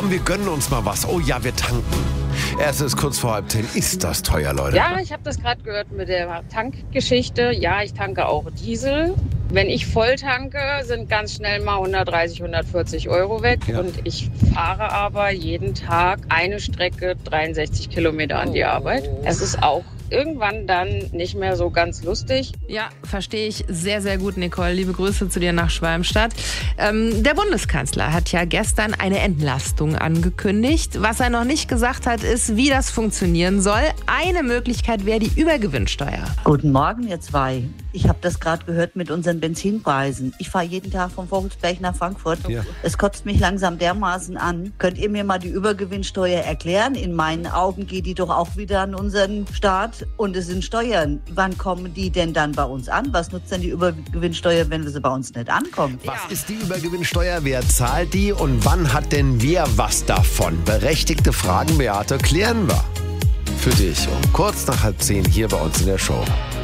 Komm, wir gönnen uns mal was. Oh ja, wir tanken. Es ist kurz vor 9:30. Ist das teuer, Leute? Ja, ich habe das gerade gehört mit der Tankgeschichte. Ja, ich tanke auch Diesel. Wenn ich voll tanke, sind ganz schnell mal 130, 140 Euro weg. Ja. Und ich fahre aber jeden Tag eine Strecke 63 Kilometer an die Arbeit. Es ist auch irgendwann dann nicht mehr so ganz lustig. Ja, verstehe ich sehr, sehr gut, Nicole. Liebe Grüße zu dir nach Schwalmstadt. Der Bundeskanzler hat ja gestern eine Entlastung angekündigt. Was er noch nicht gesagt hat, ist, wie das funktionieren soll. Eine Möglichkeit wäre die Übergewinnsteuer. Guten Morgen, ihr zwei. Ich habe das gerade gehört mit unseren Benzinpreisen. Ich fahre jeden Tag von Vogelsberg nach Frankfurt. Ja. Es kotzt mich langsam dermaßen an. Könnt ihr mir mal die Übergewinnsteuer erklären? In meinen Augen geht die doch auch wieder an unseren Staat. Und es sind Steuern. Wann kommen die denn dann bei uns an? Was nutzt denn die Übergewinnsteuer, wenn sie bei uns nicht ankommt? Was ist die Übergewinnsteuer? Wer zahlt die? Und wann hat denn wer was davon? Berechtigte Fragen, Beate, klären wir. Für dich um kurz nach 9:30 hier bei uns in der Show.